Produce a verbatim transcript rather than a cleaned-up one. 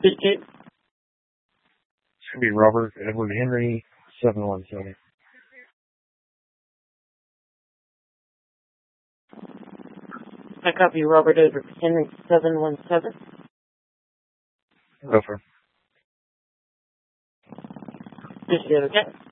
Speaking. It's going to be Robert Edward Henry, seven one seven. I copy Robert Edward Henry, seven one seven. Go for it. Appreciate it, okay?